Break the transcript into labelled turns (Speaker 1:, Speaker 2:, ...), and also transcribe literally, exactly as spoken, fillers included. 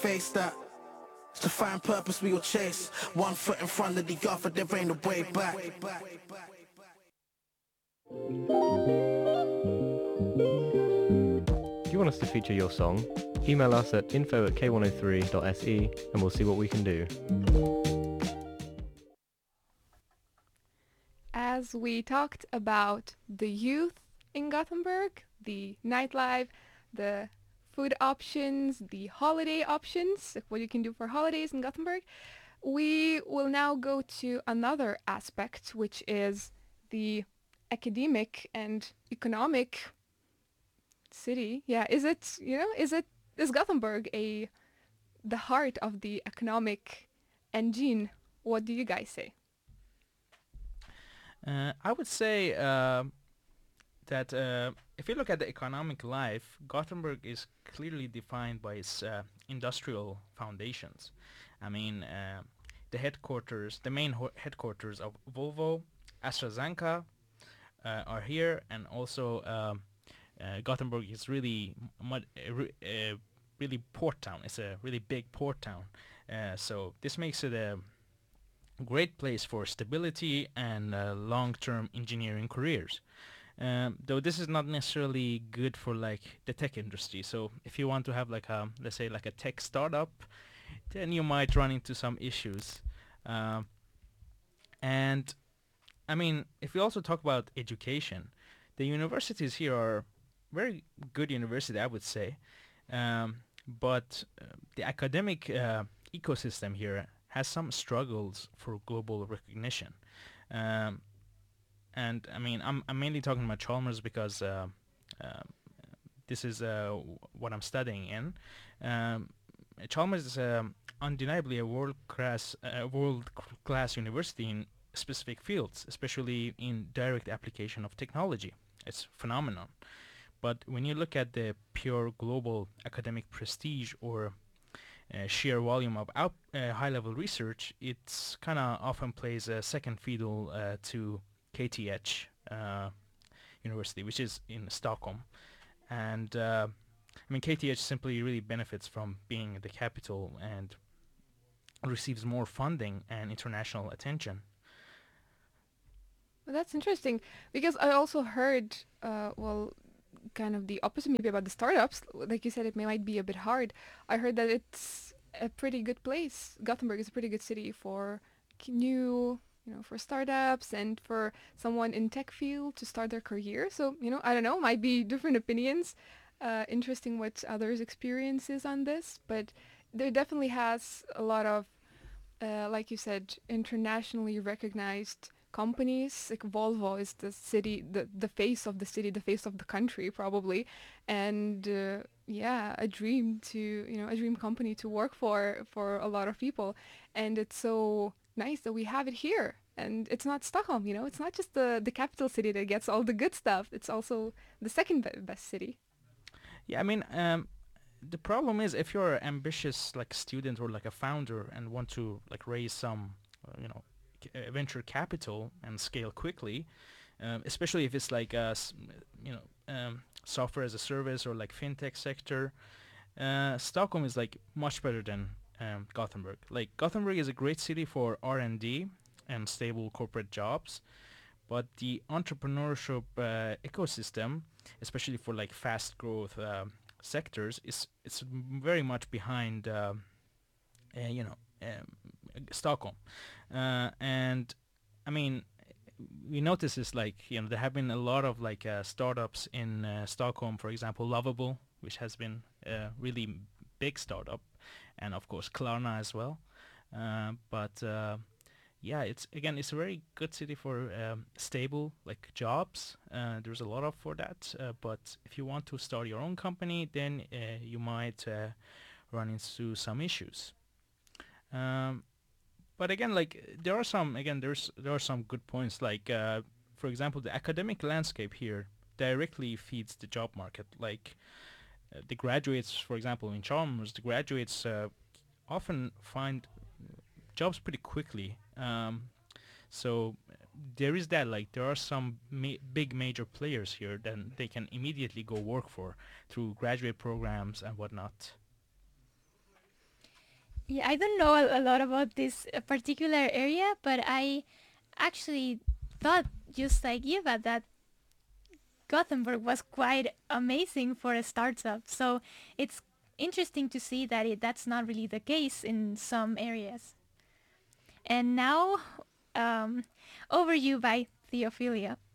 Speaker 1: face that. It's to find purpose we will chase. One foot in front of the other, there ain't a way back.
Speaker 2: If you want us to feature your song, email us at info at k one oh three dot s e and we'll see what we can do.
Speaker 3: As we talked about the youth in Gothenburg, the nightlife, the food options, the holiday options, like what you can do for holidays in Gothenburg, we will now go to another aspect, which is the academic and economic city. Yeah, is it, you know, is it, is Gothenburg a, the heart of the economic engine? What do you guys say?
Speaker 4: Uh, I would say uh, that uh, if you look at the economic life, Gothenburg is clearly defined by its uh, industrial foundations. I mean, uh, the headquarters, the main ho- headquarters of Volvo, AstraZeneca uh, are here, and also um, uh, Gothenburg is really mud, uh, re- uh, really port town. It's a really big port town, uh, so this makes it a great place for stability and uh, long-term engineering careers. Um, though this is not necessarily good for like the tech industry. So if you want to have like a, let's say like a tech startup, then you might run into some issues. Um, and I mean, if we also talk about education, the universities here are very good university, I would say. Um, but uh, the academic uh, ecosystem here has some struggles for global recognition. Um, and I mean, I'm I'm mainly talking about Chalmers because uh, um this is uh, w- what I'm studying in. Um, Chalmers is um, undeniably a world-class uh, world-class university in specific fields, especially in direct application of technology. It's phenomenal. But when you look at the pure global academic prestige or uh, sheer volume of out, uh, high-level research, it's kind of often plays a second fiddle uh, to K T H uh, University, which is in Stockholm. And uh, I mean, K T H simply really benefits from being the capital and receives more funding and international attention.
Speaker 3: Well, that's interesting because I also heard, uh, well, kind of the opposite maybe about the startups. Like you said, it may might be a bit hard. I heard that it's a pretty good place. Gothenburg is a pretty good city for k- new, you know, for startups and for someone in tech field to start their career. So, you know, I don't know, might be different opinions. Uh, interesting what others' experiences on this, but there definitely has a lot of uh, like you said, internationally recognized companies. Like Volvo is the city, the, the face of the city, the face of the country, probably. And uh, yeah, a dream to, you know, a dream company to work for for a lot of people. And it's so nice that we have it here. And it's not Stockholm, you know, it's not just the, the capital city that gets all the good stuff. It's also the second be- best city.
Speaker 4: Yeah, I mean, um, the problem is if you're an ambitious like student or like a founder and want to like raise some, uh, you know, c- uh, venture capital and scale quickly, um, especially if it's like a, s- you know, um, software as a service or like fintech sector, uh, Stockholm is like much better than um, Gothenburg. Like Gothenburg is a great city for R and D and stable corporate jobs, but the entrepreneurship uh, ecosystem, especially for like fast growth um sectors, is it's m- very much behind um uh, you know um, Stockholm, uh, and I mean we notice this like you know there have been a lot of like uh, startups in uh, Stockholm, for example, Lovable, which has been a really m- big startup, and of course Klarna as well, uh, but. Uh, yeah, it's again, it's a very good city for um, stable like jobs. Uh, there's a lot of for that. Uh, but if you want to start your own company, then uh, you might uh, run into some issues. Um, but again, like there are some again, there's there are some good points. Like uh, for example, the academic landscape here directly feeds the job market. Like uh, the graduates, for example, in Chalmers, the graduates uh, often find jobs pretty quickly. Um, So uh, there is that, like there are some ma- big major players here that they can immediately go work for through graduate programs and whatnot.
Speaker 5: Yeah, I don't know a, a lot about this uh, particular area, but I actually thought, just like Eva, that Gothenburg was quite amazing for a startup. So it's interesting to see that it, that's not really the case in some areas. And now, um, over you by Theophilia.